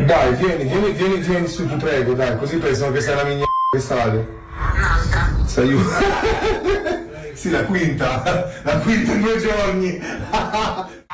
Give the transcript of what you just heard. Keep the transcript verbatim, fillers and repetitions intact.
Dai, vieni, vieni, vieni, vieni su, ti prego, dai, così pensano che sei una migna d'estate. Un'altra. Sei io. Sì, la quinta, la quinta in due giorni.